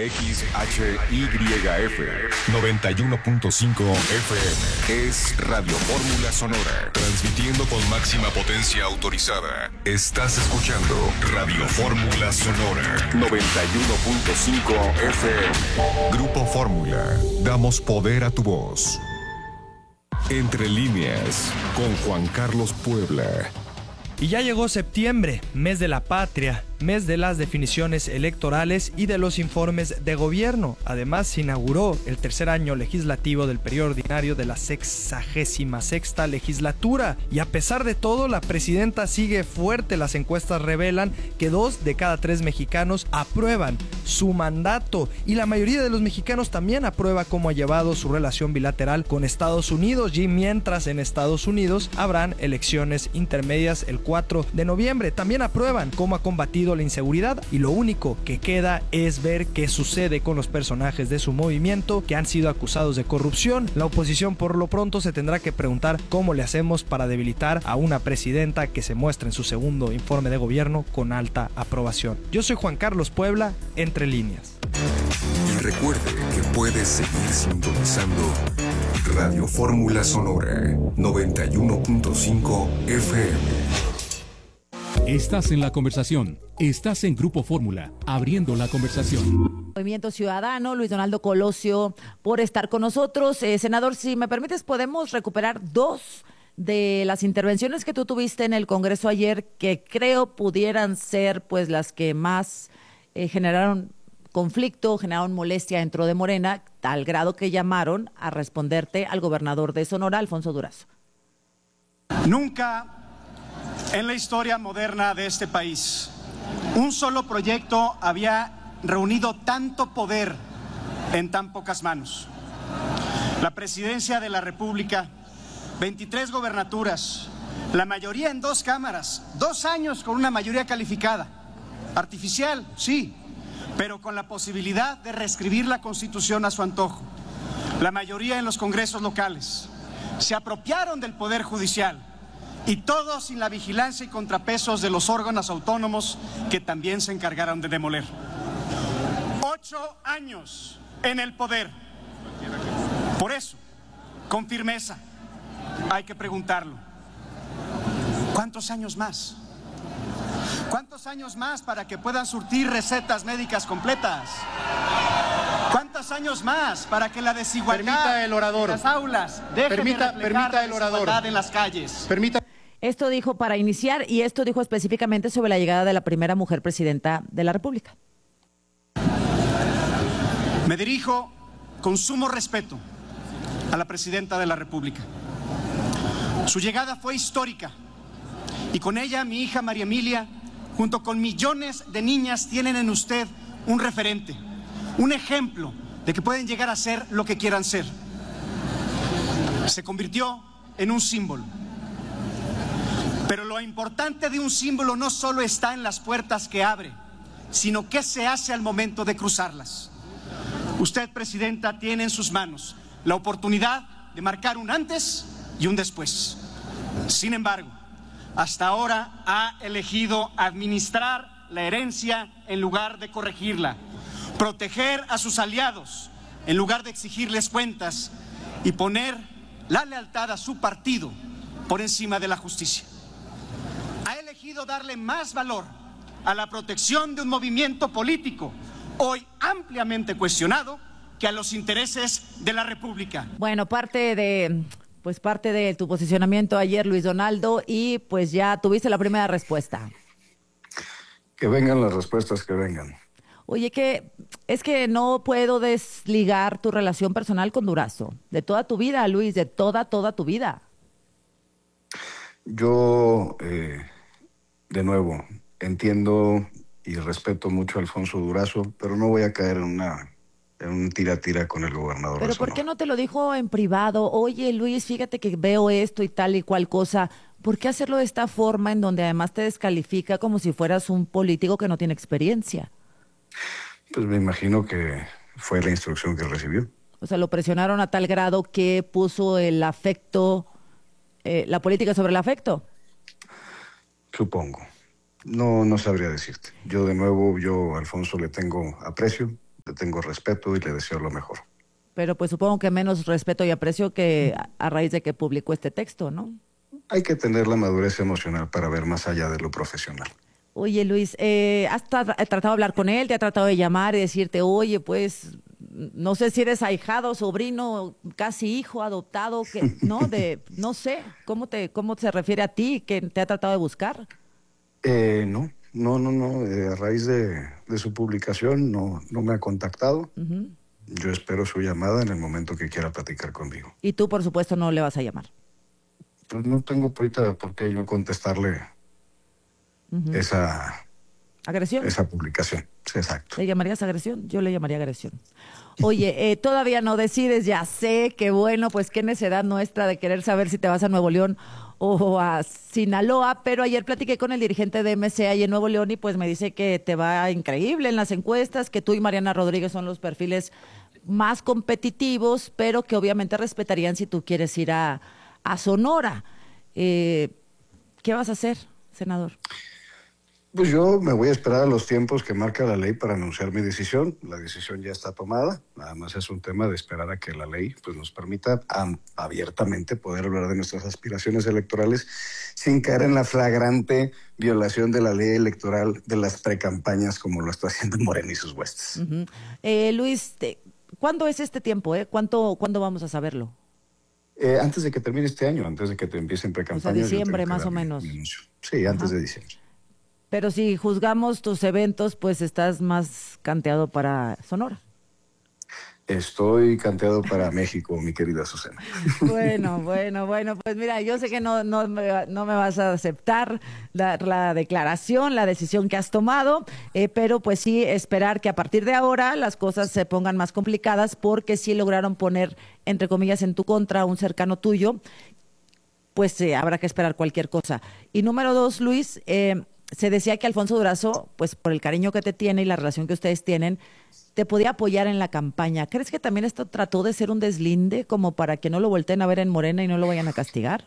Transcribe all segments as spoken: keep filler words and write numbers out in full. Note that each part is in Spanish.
X H Y F noventa y uno punto cinco F M es Radio Fórmula Sonora, transmitiendo con máxima potencia autorizada. Estás escuchando Radio Fórmula Sonora noventa y uno punto cinco F M. Grupo Fórmula, damos poder a tu voz. Entre líneas, con Juan Carlos Puebla. Y ya llegó septiembre, mes de la patria, mes de las definiciones electorales y de los informes de gobierno. Además, se inauguró el tercer año legislativo del periodo ordinario de la sexagésima sexta legislatura. Y a pesar de todo, la presidenta sigue fuerte. Las encuestas revelan que dos de cada tres mexicanos aprueban su mandato. Y la mayoría de los mexicanos también aprueba cómo ha llevado su relación bilateral con Estados Unidos. Y mientras en Estados Unidos habrán elecciones intermedias el cuatro de noviembre. También aprueban cómo ha combatido la inseguridad y lo único que queda es ver qué sucede con los personajes de su movimiento que han sido acusados de corrupción. La oposición por lo pronto se tendrá que preguntar cómo le hacemos para debilitar a una presidenta que se muestra en su segundo informe de gobierno con alta aprobación. Yo soy Juan Carlos Puebla, Entre Líneas. Y recuerde que puedes seguir sintonizando Radio Fórmula Sonora noventa y uno punto cinco F M. Estás en la conversación. Estás en Grupo Fórmula, abriendo la conversación. Movimiento Ciudadano, Luis Donaldo Colosio, por estar con nosotros. Eh, senador, si me permites, podemos recuperar dos de las intervenciones que tú tuviste en el Congreso ayer, que creo pudieran ser pues las que más eh, generaron conflicto, generaron molestia dentro de Morena, tal grado que llamaron a responderte al gobernador de Sonora, Alfonso Durazo. Nunca en la historia moderna de este país un solo proyecto había reunido tanto poder en tan pocas manos. La presidencia de la República, veintitrés gobernaturas, la mayoría en dos cámaras, dos años con una mayoría calificada, artificial, sí, pero con la posibilidad de reescribir la Constitución a su antojo. La mayoría en los congresos locales. Se apropiaron del Poder Judicial y todo sin la vigilancia y contrapesos de los órganos autónomos que también se encargaron de demoler. Ocho años en el poder. Por eso, con firmeza, hay que preguntarlo. ¿Cuántos años más? ¿Cuántos años más para que puedan surtir recetas médicas completas? ¿Cuántos años más para que la desigualdad permita el orador. en las aulas deje Permita, de reflejar permita el la orador. desigualdad en las calles? Permita. Esto dijo para iniciar y esto dijo específicamente sobre la llegada de la primera mujer presidenta de la República. Me dirijo con sumo respeto a la presidenta de la República. Su llegada fue histórica y con ella mi hija María Emilia, junto con millones de niñas, tienen en usted un referente, un ejemplo de que pueden llegar a ser lo que quieran ser. Se convirtió en un símbolo. Pero lo importante de un símbolo no solo está en las puertas que abre, sino qué se hace al momento de cruzarlas. Usted, presidenta, tiene en sus manos la oportunidad de marcar un antes y un después. Sin embargo, hasta ahora ha elegido administrar la herencia en lugar de corregirla, proteger a sus aliados en lugar de exigirles cuentas y poner la lealtad a su partido por encima de la justicia. Ha elegido darle más valor a la protección de un movimiento político hoy ampliamente cuestionado que a los intereses de la República. Bueno, parte de pues parte de tu posicionamiento ayer, Luis Donaldo, y pues ya tuviste la primera respuesta. Que vengan las respuestas que vengan. Oye, que es que no puedo desligar tu relación personal con Durazo, de toda tu vida, Luis, de toda, toda tu vida. Yo, eh, de nuevo, entiendo y respeto mucho a Alfonso Durazo, pero no voy a caer en una en un tira-tira con el gobernador. Pero ¿por qué no te lo dijo en privado? Oye, Luis, fíjate que veo esto y tal y cual cosa. ¿Por qué hacerlo de esta forma en donde además te descalifica como si fueras un político que no tiene experiencia? Pues me imagino que fue la instrucción que recibió. O sea, lo presionaron a tal grado que puso el afecto, eh, la política sobre el afecto. Supongo. No, no sabría decirte. Yo, de nuevo, yo a Alfonso le tengo aprecio, le tengo respeto y le deseo lo mejor. Pero pues supongo que menos respeto y aprecio que a, a raíz de que publicó este texto, ¿no? Hay que tener la madurez emocional para ver más allá de lo profesional. Oye, Luis, eh, ¿has tra- tratado de hablar con él? ¿Te ha tratado de llamar y decirte, oye, pues, no sé si eres ahijado, sobrino, casi hijo, adoptado, que, ¿no? De, no sé, ¿cómo te, cómo se refiere a ti? ¿Que te ha tratado de buscar? Eh, no, no, no, no. Eh, a raíz de, de su publicación no, no me ha contactado. Uh-huh. Yo espero su llamada en el momento que quiera platicar conmigo. Y tú, por supuesto, no le vas a llamar. Pues no tengo ahorita por qué yo contestarle uh-huh. esa, ¿Agresión? esa publicación. Sí, exacto. ¿Le llamarías agresión? Yo le llamaría agresión. Oye, eh, todavía no decides, ya sé, que bueno, pues qué necedad nuestra de querer saber si te vas a Nuevo León o a Sinaloa, pero ayer platiqué con el dirigente de M C ahí en Nuevo León y pues me dice que te va increíble en las encuestas, que tú y Mariana Rodríguez son los perfiles más competitivos, pero que obviamente respetarían si tú quieres ir a, a Sonora. Eh, ¿Qué vas a hacer, senador? Pues yo me voy a esperar a los tiempos que marca la ley para anunciar mi decisión. La decisión ya está tomada, nada más es un tema de esperar a que la ley pues, nos permita um, abiertamente poder hablar de nuestras aspiraciones electorales sin caer en la flagrante violación de la ley electoral de las precampañas como lo está haciendo Morena y sus huestes. Uh-huh. eh, Luis, te, ¿cuándo es este tiempo? Eh? ¿Cuánto, ¿Cuándo vamos a saberlo? Eh, antes de que termine este año, antes de que te empiecen precampañas. O sea, diciembre más o menos. Mi, mi sí, antes Ajá. de diciembre. Pero si juzgamos tus eventos, pues estás más canteado para Sonora. Estoy canteado para México, mi querida Azucena. Bueno, bueno, bueno, pues mira, yo sé que no, no, me, no me vas a aceptar la, la declaración, la decisión que has tomado, eh, pero pues sí esperar que a partir de ahora las cosas se pongan más complicadas porque sí lograron poner, entre comillas, en tu contra a un cercano tuyo, pues eh, habrá que esperar cualquier cosa. Y número dos, Luis, eh, se decía que Alfonso Durazo, pues por el cariño que te tiene y la relación que ustedes tienen, te podía apoyar en la campaña. ¿Crees que también esto trató de ser un deslinde como para que no lo volteen a ver en Morena y no lo vayan a castigar?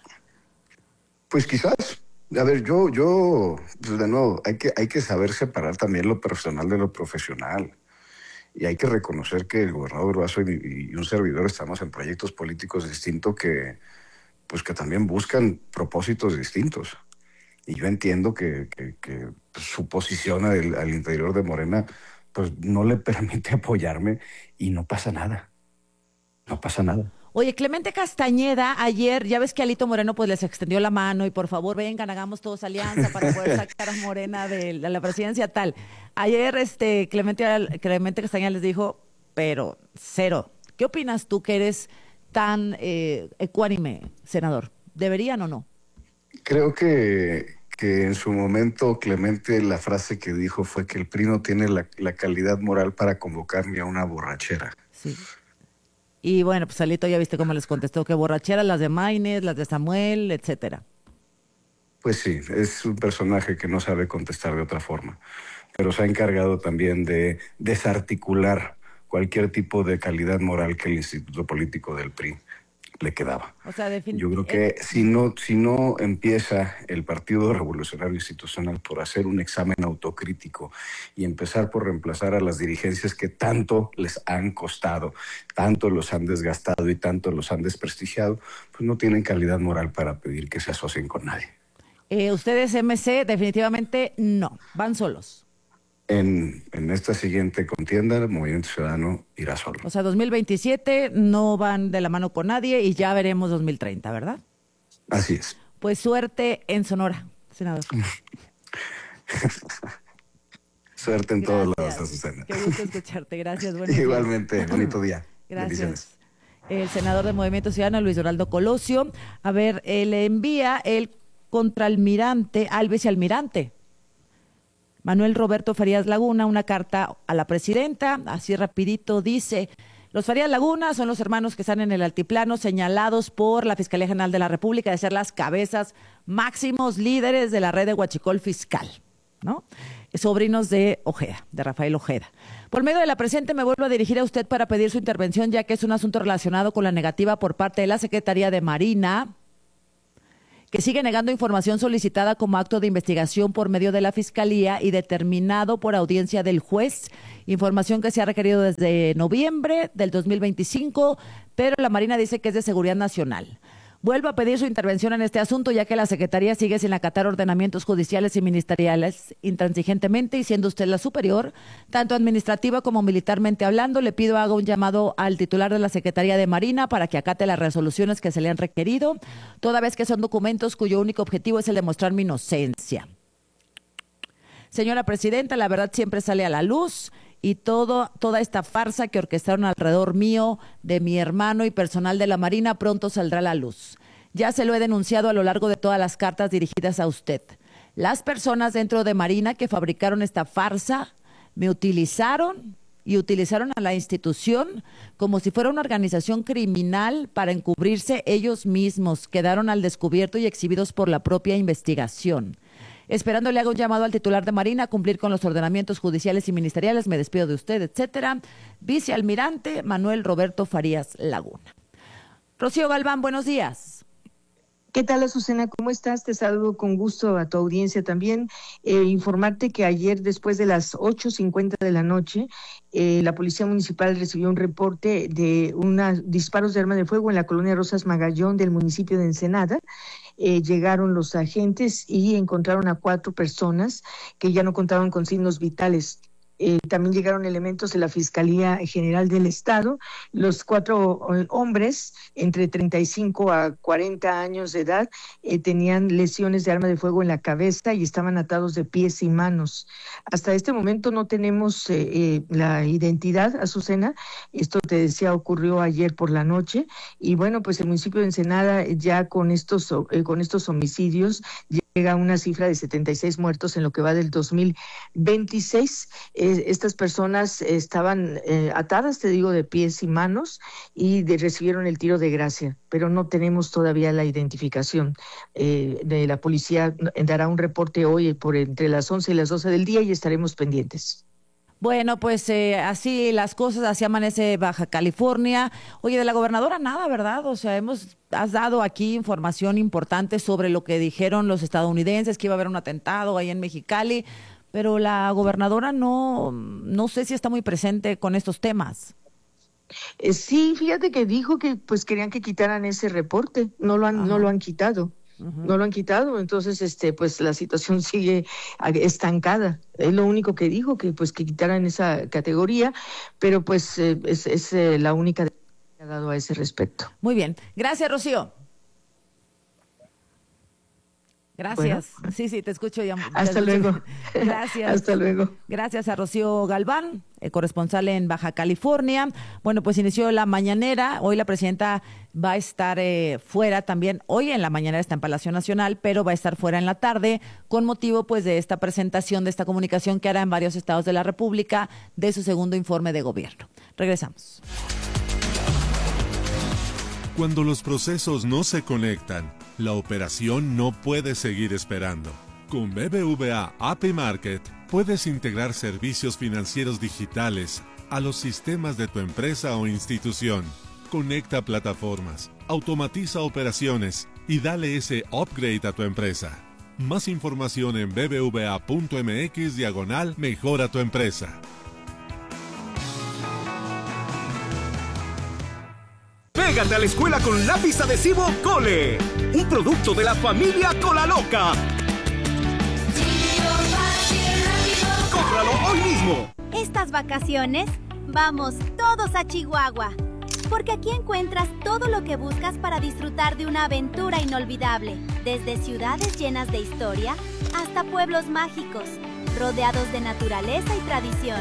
Pues quizás. A ver, yo, yo, pues de nuevo, hay que, hay que saber separar también lo personal de lo profesional. Y hay que reconocer que el gobernador Durazo y, y un servidor estamos en proyectos políticos distintos que, pues que también buscan propósitos distintos. Y yo entiendo que, que, que su posición al, al interior de Morena pues no le permite apoyarme y no pasa nada. No pasa nada. Oye, Clemente Castañeda, ayer, ya ves que Alito Moreno pues les extendió la mano y por favor vengan, hagamos todos alianza para poder sacar a Morena de la, la presidencia tal. Ayer este Clemente, Clemente Castañeda les dijo, pero cero. ¿Qué opinas tú que eres tan eh, ecuánime, senador? ¿Deberían o no? Creo que, que en su momento Clemente la frase que dijo fue que el P R I no tiene la, la calidad moral para convocar ni a una borrachera. Sí. Y bueno, pues Alito ya viste cómo les contestó, que borracheras las de Maínez, las de Samuel, etcétera. Pues sí, es un personaje que no sabe contestar de otra forma, pero se ha encargado también de desarticular cualquier tipo de calidad moral que el Instituto Político del P R I le quedaba. O sea, definitivamente. Yo creo que si no, si no empieza el Partido Revolucionario Institucional por hacer un examen autocrítico y empezar por reemplazar a las dirigencias que tanto les han costado, tanto los han desgastado y tanto los han desprestigiado, pues no tienen calidad moral para pedir que se asocien con nadie. Eh, ustedes M C definitivamente no, van solos. En, en esta siguiente contienda, el Movimiento Ciudadano irá solo. O sea, dos mil veintisiete no van de la mano con nadie y ya veremos dos mil treinta, ¿verdad? Así es. Pues suerte en Sonora, senador. Suerte en todos lados, Azucena. Qué gusto escucharte, gracias. Igualmente, días. Bonito día. Gracias. El senador del Movimiento Ciudadano, Luis Donaldo Colosio. A ver, eh, le envía el contraalmirante, al vicealmirante Manuel Roberto Farías Laguna una carta a la presidenta, así rapidito dice: los Farías Laguna son los hermanos que están en el altiplano señalados por la Fiscalía General de la República de ser las cabezas máximos líderes de la red de huachicol fiscal, ¿no? Sobrinos de Ojeda, de Rafael Ojeda. Por medio de la presente me vuelvo a dirigir a usted para pedir su intervención, ya que es un asunto relacionado con la negativa por parte de la Secretaría de Marina que sigue negando información solicitada como acto de investigación por medio de la Fiscalía y determinado por audiencia del juez, información que se ha requerido desde noviembre del dos mil veinticinco, pero la Marina dice que es de seguridad nacional. Vuelvo a pedir su intervención en este asunto, ya que la Secretaría sigue sin acatar ordenamientos judiciales y ministeriales intransigentemente, y siendo usted la superior, tanto administrativa como militarmente hablando, le pido haga un llamado al titular de la Secretaría de Marina para que acate las resoluciones que se le han requerido, toda vez que son documentos cuyo único objetivo es el demostrar mi inocencia. Señora Presidenta, la verdad siempre sale a la luz, y todo, toda esta farsa que orquestaron alrededor mío, de mi hermano y personal de la Marina pronto saldrá a la luz. Ya se lo he denunciado a lo largo de todas las cartas dirigidas a usted. Las personas dentro de Marina que fabricaron esta farsa me utilizaron y utilizaron a la institución como si fuera una organización criminal para encubrirse ellos mismos. Quedaron al descubierto y exhibidos por la propia investigación. Esperando le haga un llamado al titular de Marina a cumplir con los ordenamientos judiciales y ministeriales. Me despido de usted, etcétera. Vicealmirante Manuel Roberto Farías Laguna. Rocío Galván, buenos días. ¿Qué tal, Azucena? ¿Cómo estás? Te saludo con gusto a tu audiencia también. Eh, informarte que ayer, después de las ocho cincuenta de la noche, eh, la Policía Municipal recibió un reporte de unos disparos de arma de fuego en la colonia Rosas Magallón del municipio de Ensenada. Eh, llegaron los agentes y encontraron a cuatro personas que ya no contaban con signos vitales. Eh, también llegaron elementos de la Fiscalía General del Estado. Los cuatro eh, hombres, entre treinta y cinco a cuarenta años de edad, eh, tenían lesiones de arma de fuego en la cabeza y estaban atados de pies y manos. Hasta este momento no tenemos eh, eh, la identidad, Azucena. Esto, te decía, ocurrió ayer por la noche. Y bueno, pues el municipio de Ensenada ya con estos, eh, con estos homicidios llega a una cifra de setenta y seis muertos en lo que va del dos mil veintiséis. Eh, estas personas estaban eh, atadas, te digo, de pies y manos, y de, recibieron el tiro de gracia, pero no tenemos todavía la identificación. Eh, de la policía dará un reporte hoy por entre las once y las doce del día y estaremos pendientes. Bueno, pues eh, así las cosas, así amanece Baja California. Oye, de la gobernadora nada, ¿verdad? O sea, hemos has dado aquí información importante sobre lo que dijeron los estadounidenses, que iba a haber un atentado ahí en Mexicali, pero la gobernadora no, no sé si está muy presente con estos temas. Eh, sí, fíjate que dijo que pues querían que quitaran ese reporte, no lo han, Ajá. no lo han quitado. Uh-huh. No lo han quitado, entonces este pues la situación sigue estancada. Es lo único que dijo, que pues que quitaran esa categoría, pero pues eh, es, es eh, la única que ha dado a ese respecto. Muy bien, gracias, Rocío. Gracias. Bueno, sí, sí, te escucho ya. Hasta te luego. Escucho. Gracias. Hasta luego. Gracias a Rocío Galván, eh, corresponsal en Baja California. Bueno, pues inició la mañanera. Hoy la presidenta va a estar eh, fuera también. Hoy en la mañanera está en Palacio Nacional, pero va a estar fuera en la tarde con motivo pues de esta presentación, de esta comunicación que hará en varios estados de la República de su segundo informe de gobierno. Regresamos. Cuando los procesos no se conectan, la operación no puede seguir esperando. Con B B V A A P I Market puedes integrar servicios financieros digitales a los sistemas de tu empresa o institución. Conecta plataformas, automatiza operaciones y dale ese upgrade a tu empresa. Más información en bbva.mx diagonal mejora tu empresa. Pégate a la escuela con lápiz adhesivo Cole, un producto de la familia Cola Loca. ¡Cómpralo hoy mismo! Estas vacaciones, vamos todos a Chihuahua, porque aquí encuentras todo lo que buscas para disfrutar de una aventura inolvidable, desde ciudades llenas de historia hasta pueblos mágicos, rodeados de naturaleza y tradición.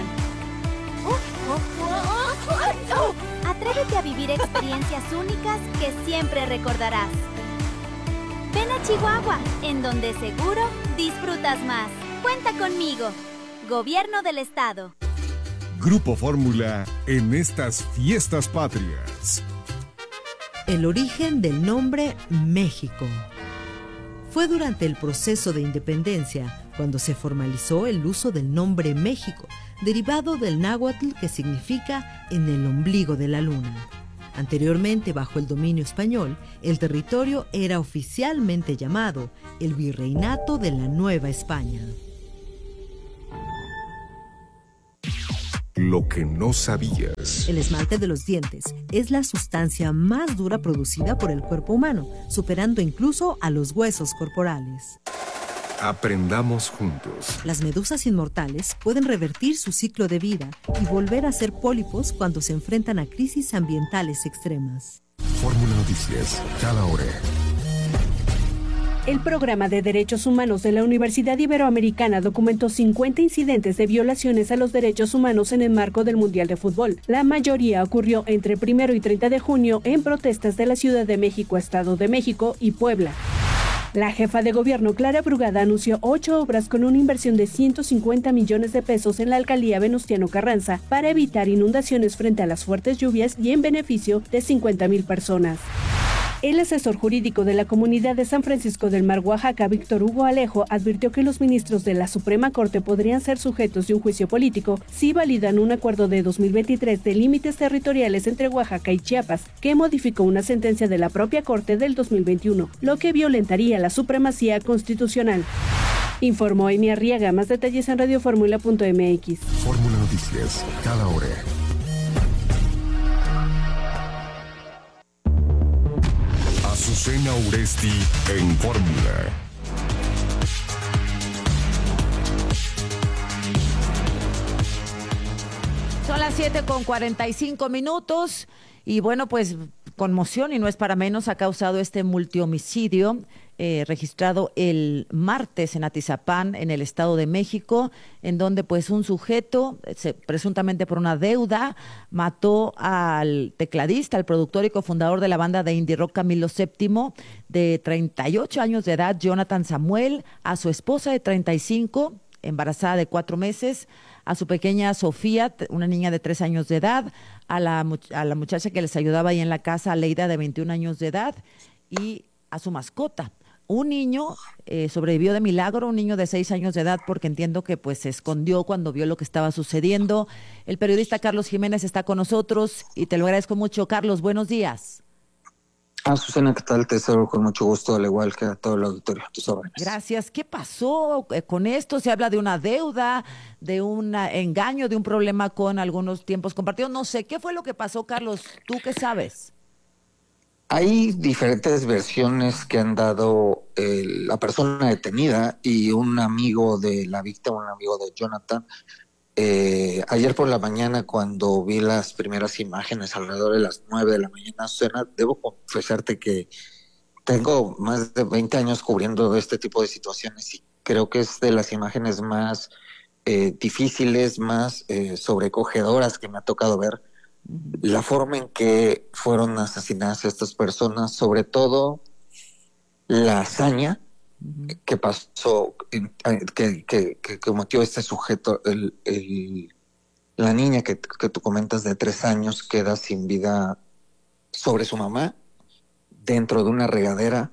Atrévete a vivir experiencias únicas que siempre recordarás. Ven a Chihuahua, en donde seguro disfrutas más. Cuenta conmigo. Gobierno del Estado. Grupo Fórmula en estas fiestas patrias. El origen del nombre México. Fue durante el proceso de independencia cuando se formalizó el uso del nombre México, derivado del náhuatl que significa en el ombligo de la luna. Anteriormente, bajo el dominio español, el territorio era oficialmente llamado el Virreinato de la Nueva España. Lo que no sabías. El esmalte de los dientes es la sustancia más dura producida por el cuerpo humano, superando incluso a los huesos corporales. Aprendamos juntos. Las medusas inmortales pueden revertir su ciclo de vida y volver a ser pólipos cuando se enfrentan a crisis ambientales extremas. Fórmula Noticias, cada hora. El Programa de Derechos Humanos de la Universidad Iberoamericana documentó cincuenta incidentes de violaciones a los derechos humanos en el marco del Mundial de Fútbol. La mayoría ocurrió entre el primero y treinta de junio en protestas de la Ciudad de México, Estado de México y Puebla. La jefa de gobierno, Clara Brugada, anunció ocho obras con una inversión de ciento cincuenta millones de pesos en la alcaldía Venustiano Carranza para evitar inundaciones frente a las fuertes lluvias y en beneficio de cincuenta mil personas. El asesor jurídico de la comunidad de San Francisco del Mar, Oaxaca, Víctor Hugo Alejo, advirtió que los ministros de la Suprema Corte podrían ser sujetos de un juicio político si validan un acuerdo de dos mil veintitrés de límites territoriales entre Oaxaca y Chiapas, que modificó una sentencia de la propia Corte del dos mil veintiuno, lo que violentaría la supremacía constitucional. Informó Amy Arriaga. Más detalles en radioformula punto m x. Fórmula Noticias, cada hora. Azucena Uresti en Fórmula. Son las siete con cuarenta y cinco minutos y bueno, pues conmoción y no es para menos ha causado este multihomicidio eh, registrado el martes en Atizapán, en el Estado de México, en donde pues un sujeto, se, presuntamente por una deuda, mató al tecladista, al productor y cofundador de la banda de indie rock Camilo séptimo, de treinta y ocho años de edad, Jonathan Samuel, a su esposa de treinta y cinco, embarazada de cuatro meses, a su pequeña Sofía, una niña de tres años de edad, a la, a la muchacha que les ayudaba ahí en la casa, Leida, de veintiún años de edad, y a su mascota. Un niño eh, sobrevivió de milagro, un niño de seis años de edad, porque entiendo que pues se escondió cuando vio lo que estaba sucediendo. El periodista Carlos Jiménez está con nosotros y te lo agradezco mucho. Carlos, buenos días. Ah, Susana, ¿qué tal? Te saludo con mucho gusto, al igual que a todo el auditorio, tus órdenes. Gracias. ¿Qué pasó con esto? Se habla de una deuda, de un engaño, de un problema con algunos tiempos compartidos. No sé, ¿qué fue lo que pasó, Carlos? ¿Tú qué sabes? Hay diferentes versiones que han dado eh, la persona detenida y un amigo de la víctima, un amigo de Jonathan. Eh, ayer por la mañana, cuando vi las primeras imágenes alrededor de las nueve de la mañana, Susana, debo confesarte que tengo más de veinte años cubriendo este tipo de situaciones y creo que es de las imágenes más eh, difíciles, más eh, sobrecogedoras que me ha tocado ver. La forma en que fueron asesinadas estas personas, sobre todo la hazaña uh-huh. que pasó, que, que, que cometió este sujeto, el, el, la niña que, que tú comentas de tres años queda sin vida sobre su mamá, dentro de una regadera,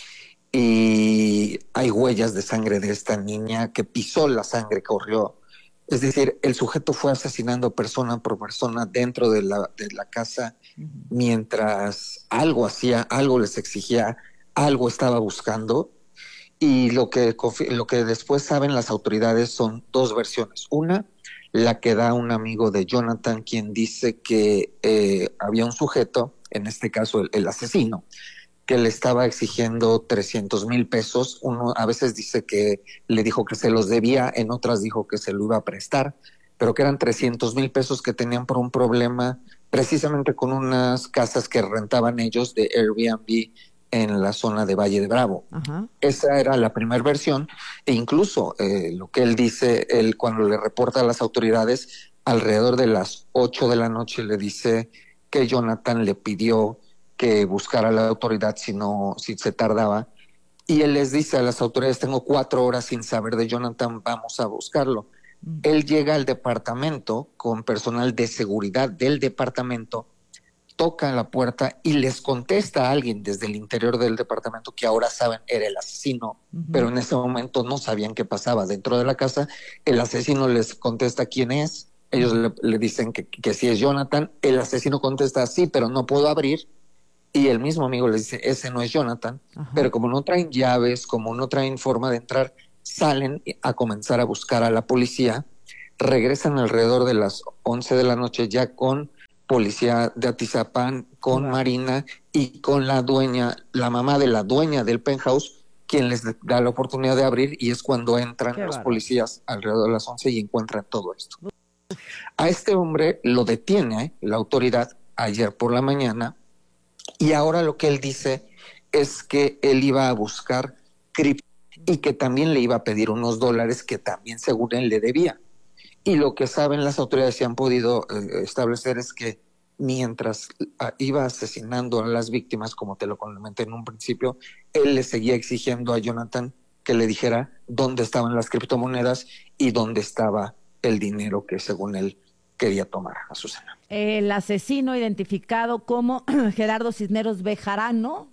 y hay huellas de sangre de esta niña que pisó la sangre que corrió. Es decir, el sujeto fue asesinando persona por persona dentro de la, de la casa uh-huh. mientras algo hacía, algo les exigía, algo estaba buscando. Y lo que, lo que después saben las autoridades son dos versiones. Una, la que da un amigo de Jonathan, quien dice que eh, había un sujeto, en este caso el, el asesino, que le estaba exigiendo trescientos mil pesos. Uno a veces dice que le dijo que se los debía, en otras dijo que se lo iba a prestar, pero que eran trescientos mil pesos que tenían por un problema precisamente con unas casas que rentaban ellos de Airbnb en la zona de Valle de Bravo. Ajá. Esa era la primera versión, e incluso eh, lo que él dice, él cuando le reporta a las autoridades, alrededor de las ocho de la noche le dice que Jonathan le pidió que buscara a la autoridad si no, si se tardaba, y él les dice a las autoridades: tengo cuatro horas sin saber de Jonathan, vamos a buscarlo. Mm. Él llega al departamento con personal de seguridad del departamento, toca la puerta y les contesta a alguien desde el interior del departamento que ahora saben era el asesino, uh-huh. pero en ese momento no sabían qué pasaba dentro de la casa. El asesino les contesta quién es, Ellos le, le dicen que, que sí es Jonathan. El asesino contesta sí, pero no puedo abrir. Y el mismo amigo les dice, ese no es Jonathan. Ajá. Pero como no traen llaves, como no traen forma de entrar, salen a comenzar a buscar a la policía. Regresan alrededor de las once de la noche ya con policía de Atizapán, con uh-huh. Marina y con la dueña, la mamá de la dueña del penthouse, quien les da la oportunidad de abrir, y es cuando entran Qué los barato. policías alrededor de las once y encuentran todo esto. A este hombre lo detiene la autoridad ayer por la mañana, y ahora lo que él dice es que él iba a buscar cripto y que también le iba a pedir unos dólares que también según él le debía. Y lo que saben las autoridades y han podido eh, establecer es que mientras uh, iba asesinando a las víctimas, como te lo comenté en un principio, él le seguía exigiendo a Jonathan que le dijera dónde estaban las criptomonedas y dónde estaba el dinero que según él quería tomar, Azucena. El asesino identificado como Gerardo Cisneros Bejarano.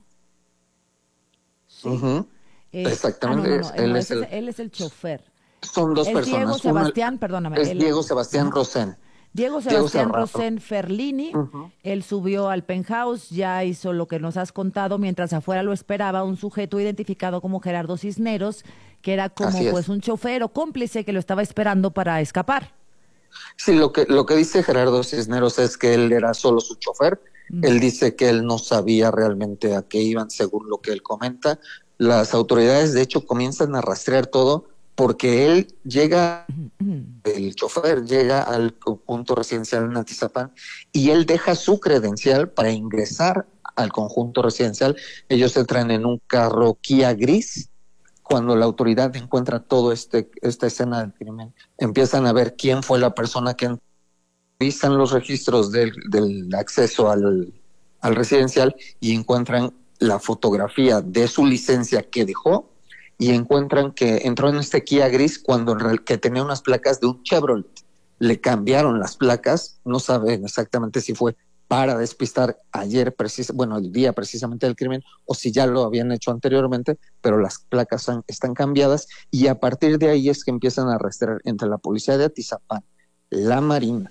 Sí. Uh-huh. eh, Exactamente. Ah, no, no, no, él, no, es el, él es el chofer. Son dos es personas. Diego Sebastián, Una, perdóname. Es él, Diego Sebastián Rosén. Diego Sebastián Diego Rosén Ferlini. Uh-huh. Él subió al penthouse, ya hizo lo que nos has contado, mientras afuera lo esperaba un sujeto identificado como Gerardo Cisneros, que era como pues un chofer o cómplice que lo estaba esperando para escapar. Sí, lo que, lo que dice Gerardo Cisneros es que él era solo su chofer. Uh-huh. Él dice que él no sabía realmente a qué iban, según lo que él comenta. Las autoridades, de hecho, comienzan a rastrear todo, porque él llega, el chofer llega al conjunto residencial en Atizapán y él deja su credencial para ingresar al conjunto residencial. Ellos entran en un carro Kia gris. Cuando la autoridad encuentra todo este esta escena del crimen, empiezan a ver quién fue la persona que revisan los registros del, del acceso al, al residencial y encuentran la fotografía de su licencia que dejó. Y encuentran que entró en este Kia gris cuando que tenía unas placas de un Chevrolet. Le cambiaron las placas, no saben exactamente si fue para despistar ayer, precis, bueno, el día precisamente del crimen, o si ya lo habían hecho anteriormente, pero las placas han, están cambiadas, y a partir de ahí es que empiezan a rastrear entre la policía de Atizapán, la Marina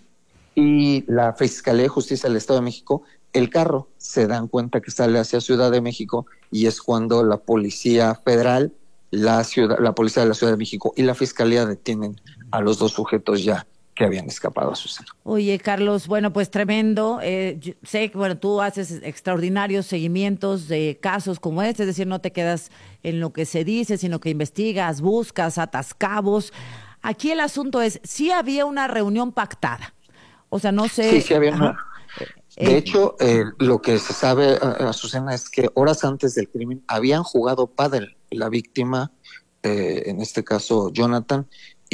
y la Fiscalía de Justicia del Estado de México, el carro. Se dan cuenta que sale hacia Ciudad de México, y es cuando la Policía Federal, la ciudad, la Policía de la Ciudad de México y la Fiscalía detienen a los dos sujetos ya que habían escapado a Susana. Oye, Carlos, bueno, pues tremendo. Eh, yo sé que bueno, tú haces extraordinarios seguimientos de casos como este, es decir, no te quedas en lo que se dice, sino que investigas, buscas, atas cabos. Aquí el asunto es, sí había una reunión pactada. O sea, no sé... Sí, sí había una... De hecho, eh, lo que se sabe, Azucena, es que horas antes del crimen habían jugado pádel la víctima, eh, en este caso Jonathan,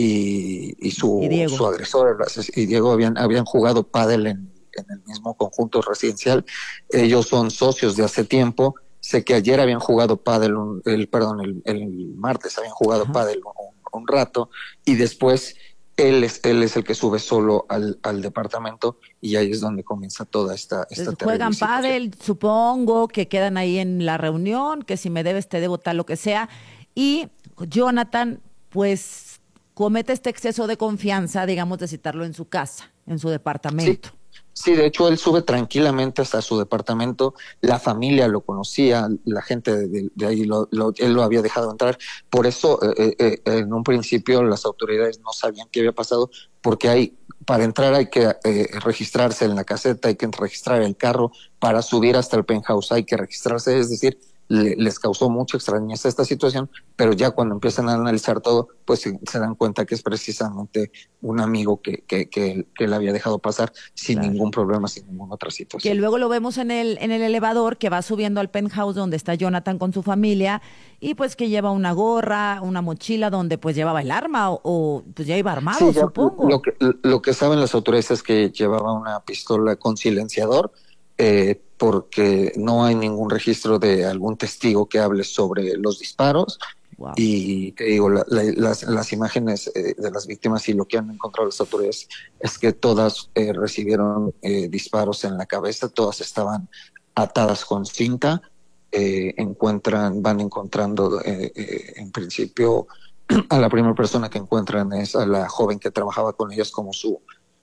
y, y, su, y su agresor, y Diego, habían, habían jugado pádel en, en el mismo conjunto residencial. Ellos son socios de hace tiempo. Sé que ayer habían jugado pádel, un, el, perdón, el, el martes habían jugado Ajá. pádel un, un rato, y después... Él es, él es el que sube solo al, al departamento, y ahí es donde comienza toda esta, esta juegan pádel, supongo que quedan ahí en la reunión, que si me debes te debo tal, lo que sea. Y Jonathan, pues, comete este exceso de confianza, digamos, de citarlo en su casa, en su departamento. Sí. Sí, de hecho, él sube tranquilamente hasta su departamento. La familia lo conocía, la gente de, de, de ahí, lo, lo, él lo había dejado entrar. Por eso, eh, eh, en un principio, las autoridades no sabían qué había pasado, porque hay, para entrar hay que eh, registrarse en la caseta, hay que registrar el carro. Para subir hasta el penthouse hay que registrarse, es decir, le, les causó mucha extrañeza esta situación, pero ya cuando empiezan a analizar todo, pues se, se dan cuenta que es precisamente un amigo que, que, que, que le había dejado pasar sin claro. ningún problema, sin ninguna otra situación. Que luego lo vemos en el, en el elevador que va subiendo al penthouse donde está Jonathan con su familia, y pues que lleva una gorra, una mochila donde pues llevaba el arma, o, o pues ya iba armado, sí, ya, supongo. Lo que, lo que saben las autoridades es que llevaba una pistola con silenciador, eh, porque no hay ningún registro de algún testigo que hable sobre los disparos. Wow. Y te digo, la, la, las, las imágenes eh, de las víctimas y lo que han encontrado las autoridades es que todas eh, recibieron eh, disparos en la cabeza, todas estaban atadas con cinta. Eh, encuentran, van encontrando eh, eh, en principio a la primera persona que encuentran es a la joven que trabajaba con ellas como su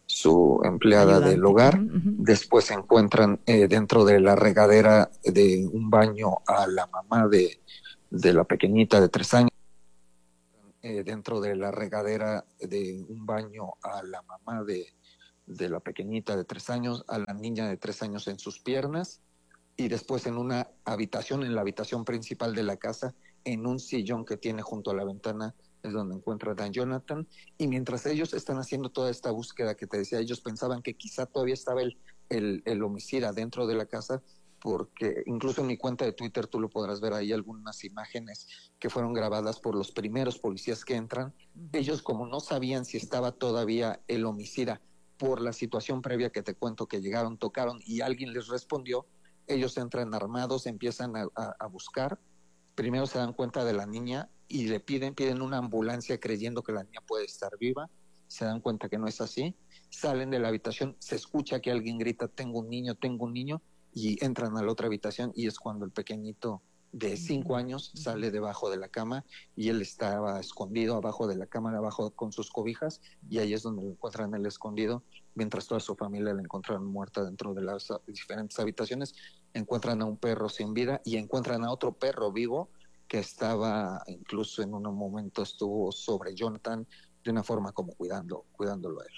su empleada Ayudante. del hogar. Uh-huh. Después se encuentran eh, dentro de la regadera de un baño a la mamá de, de la pequeñita de tres años. Eh, dentro de la regadera de un baño a la mamá de, de la pequeñita de tres años, a la niña de tres años en sus piernas, y después en una habitación, en la habitación principal de la casa, en un sillón que tiene junto a la ventana, es donde encuentran a Jonathan. Y mientras ellos están haciendo toda esta búsqueda que te decía, ellos pensaban que quizá todavía estaba el, el, el homicida dentro de la casa, porque incluso en mi cuenta de Twitter tú lo podrás ver ahí algunas imágenes que fueron grabadas por los primeros policías que entran. Uh-huh. Ellos, como no sabían si estaba todavía el homicida por la situación previa que te cuento, que llegaron, tocaron y alguien les respondió, ellos entran armados, empiezan a, a, a buscar. Primero se dan cuenta de la niña y le piden, piden una ambulancia creyendo que la niña puede estar viva. Se dan cuenta que no es así. Salen de la habitación, se escucha que alguien grita, tengo un niño, tengo un niño, y entran a la otra habitación y es cuando el pequeñito de cinco años sale debajo de la cama y él estaba escondido abajo de la cama, abajo con sus cobijas, y ahí es donde lo encuentran él escondido, mientras toda su familia la encuentran muerta dentro de las diferentes habitaciones. Encuentran a un perro sin vida y encuentran a otro perro vivo que estaba, incluso en un momento estuvo sobre Jonathan de una forma como cuidando, cuidándolo a él.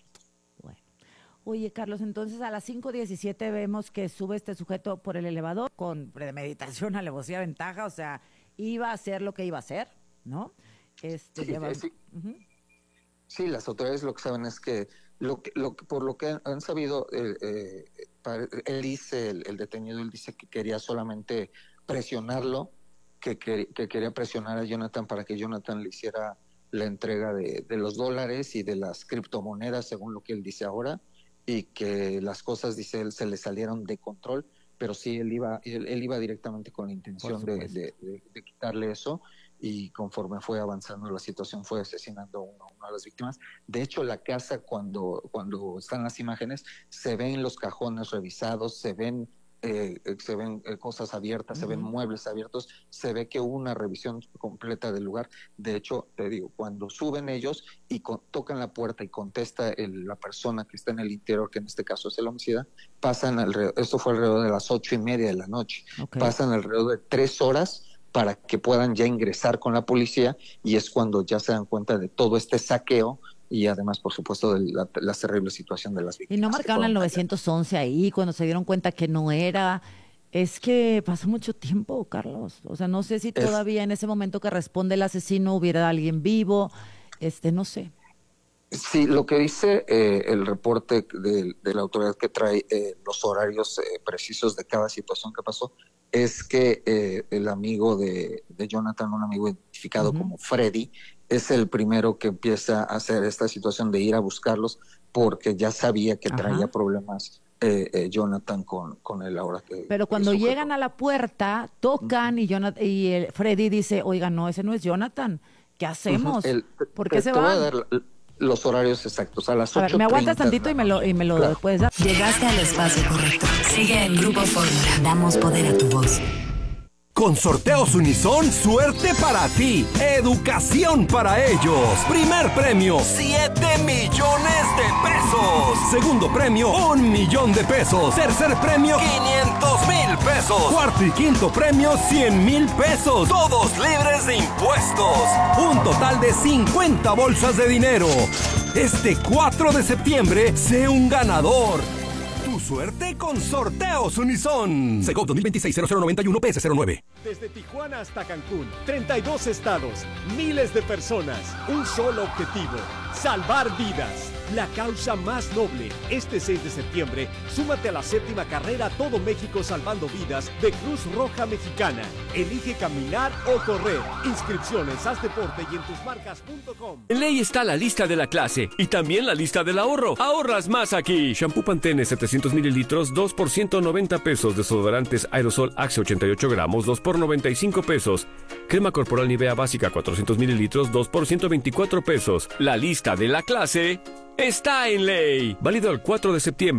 Oye, Carlos, entonces a las cinco diecisiete vemos que sube este sujeto por el elevador con premeditación, alevosía, ventaja, o sea, iba a hacer lo que iba a hacer, ¿no? Este, sí, lleva... sí. Uh-huh. Sí, las autoridades lo que saben es que, lo que, lo que por lo que han sabido, eh, eh, para, él dice, el, el detenido, él dice que quería solamente presionarlo, que, que, que quería presionar a Jonathan para que Jonathan le hiciera la entrega de, de los dólares y de las criptomonedas, según lo que él dice ahora, y que las cosas, dice él, se le salieron de control, pero sí, él iba él, él iba directamente con la intención de, de, de, de quitarle eso, y conforme fue avanzando la situación fue asesinando a uno, una de las víctimas. De hecho, la casa, cuando, cuando están las imágenes, se ven los cajones revisados, se ven Eh, se ven eh, cosas abiertas, uh-huh. se ven muebles abiertos, se ve que hubo una revisión completa del lugar. De hecho, te digo, cuando suben ellos y con, tocan la puerta y contesta el, la persona que está en el interior, que en este caso es el homicida, pasan alrededor, esto fue alrededor de las ocho y media de la noche, okay. pasan alrededor de tres horas para que puedan ya ingresar con la policía, y es cuando ya se dan cuenta de todo este saqueo y además, por supuesto, de la, la terrible situación de las víctimas. Y no marcaron el nueve once ahí cuando se dieron cuenta que no era. Es que pasó mucho tiempo, Carlos. O sea, no sé si todavía es, en ese momento que responde el asesino hubiera alguien vivo. Este, no sé. Sí, lo que dice eh, el reporte de, de la autoridad que trae eh, los horarios eh, precisos de cada situación que pasó, es que eh, el amigo de, de Jonathan, un amigo identificado uh-huh. como Freddy, es el primero que empieza a hacer esta situación de ir a buscarlos, porque ya sabía que Ajá. traía problemas eh, eh, Jonathan con, con él ahora. Que, Pero cuando que llegan a la puerta, tocan uh-huh. y, Jonathan, y el Freddy dice, oiga, no, ese no es Jonathan, ¿qué hacemos? Uh-huh. el, ¿Por qué te, se te van? Voy a dar los horarios exactos, a las ocho. A ver, me aguantas tantito y me lo, y me lo claro. puedes dar. Llegaste al espacio correcto. Sigue en Grupo Fórmula. Damos poder a tu voz. Con Sorteos Unison, suerte para ti, educación para ellos. Primer premio, siete millones de pesos. Segundo premio, un millón de pesos. Tercer premio, quinientos mil pesos. Cuarto y quinto premio, cien mil pesos. Todos libres de impuestos. Un total de cincuenta bolsas de dinero. Este cuatro de septiembre, sé un ganador. Tu suerte con Sorteos Unison. Segov dos mil veintiséis cero cero noventa y uno P S cero nueve. Desde Tijuana hasta Cancún, treinta y dos estados, miles de personas, un solo objetivo, salvar vidas. La causa más noble. Este seis de septiembre, súmate a la séptima carrera Todo México Salvando Vidas de Cruz Roja Mexicana. Elige caminar o correr. Inscripciones, haz deporte y en tus marcas punto com. En Ley está la lista de la clase y también la lista del ahorro. Ahorras más aquí. Shampoo Pantene setecientos mililitros, dos por ciento noventa pesos. Desodorantes Aerosol Axe ochenta y ocho gramos, dos por noventa y cinco pesos. Crema corporal Nivea básica cuatrocientos mililitros, dos por ciento veinticuatro pesos. La lista de la clase está en Ley. Válido el cuatro de septiembre.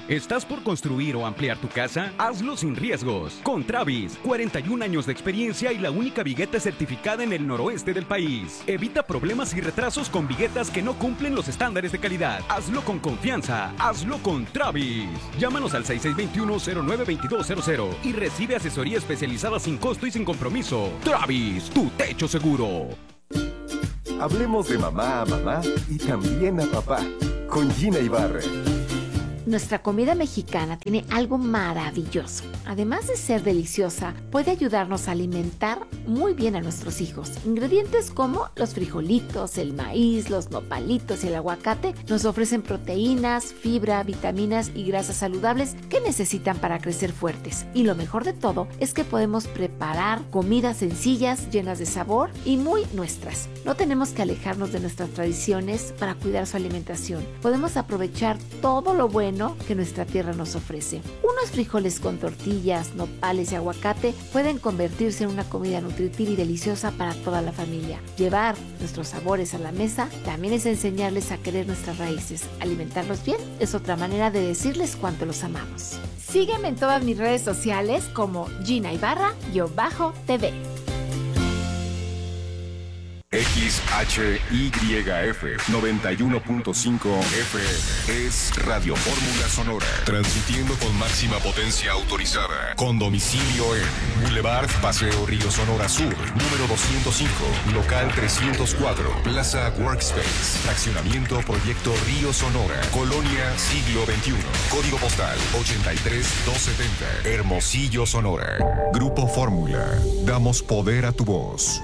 ¿Estás por construir o ampliar tu casa? Hazlo sin riesgos. Con Travis, cuarenta y un años de experiencia y la única vigueta certificada en el noroeste del país. Evita problemas y retrasos con viguetas que no cumplen los estándares de calidad. Hazlo con confianza. Hazlo con Travis. Llámanos al seis seis dos uno, cero nueve dos dos cero cero y recibe asesoría especializada sin costo y sin compromiso. Travis, tu techo seguro. Hablemos de mamá a mamá y también a papá, con Gina Ibarra. Nuestra comida mexicana tiene algo maravilloso. Además de ser deliciosa, puede ayudarnos a alimentar muy bien a nuestros hijos. Ingredientes como los frijolitos, el maíz, los nopalitos y el aguacate nos ofrecen proteínas, fibra, vitaminas y grasas saludables que necesitan para crecer fuertes. Y lo mejor de todo es que podemos preparar comidas sencillas, llenas de sabor y muy nuestras. No tenemos que alejarnos de nuestras tradiciones para cuidar su alimentación. Podemos aprovechar todo lo bueno que nuestra tierra nos ofrece. Unos frijoles con tortillas, nopales y aguacate pueden convertirse en una comida nutritiva y deliciosa para toda la familia. Llevar nuestros sabores a la mesa también es enseñarles a querer nuestras raíces. Alimentarlos bien es otra manera de decirles cuánto los amamos. Sígueme en todas mis redes sociales como Gina Ibarra-T V. X H Y F noventa y uno punto cinco F M es Radio Fórmula Sonora, transmitiendo con máxima potencia autorizada, con domicilio en Boulevard Paseo Río Sonora Sur, número doscientos cinco, local trescientos cuatro, Plaza Workspace, fraccionamiento Proyecto Río Sonora, Colonia Siglo veintiuno, código postal ochenta y tres doscientos setenta, Hermosillo, Sonora. Grupo Fórmula, damos poder a tu voz.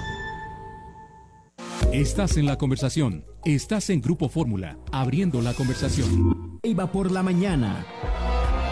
Estás en la conversación. Estás en Grupo Fórmula, abriendo la conversación. Iba por la mañana.